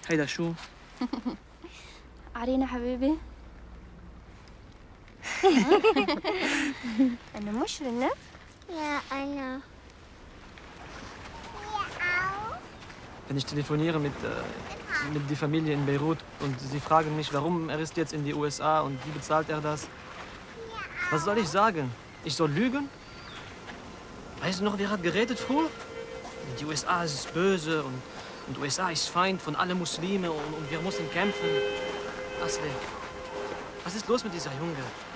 هيدا شو؟ عرينا حبيبي. أنا مش رنا؟ Ja, Anna. Wenn ich telefoniere mit der Familie in Beirut und sie fragen mich, warum er ist jetzt in die USA und wie bezahlt er das? Was soll ich sagen? Ich soll lügen? Weißt du noch, wer hat geredet früher? Die USA ist böse und USA ist Feind von allen Muslimen und wir müssen kämpfen. Asli, was ist los mit dieser Junge?